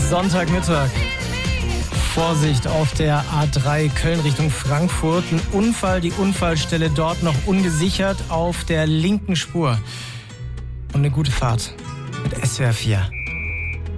Sonntagmittag. Vorsicht auf der A3 Köln Richtung Frankfurt. Ein Unfall, die Unfallstelle dort noch ungesichert auf der linken Spur. Und eine gute Fahrt mit SWR 4.